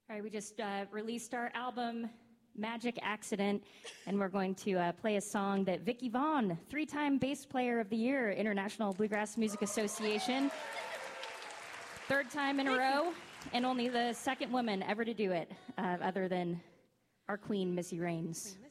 All right, we just released our album, Magic Accident, and we're going to play a song that Vicki Vaughn, 3-time Bass Player of the Year, International Bluegrass Music Association, 3rd time in a row, and only the 2nd woman ever to do it, other than our queen, Missy Raines.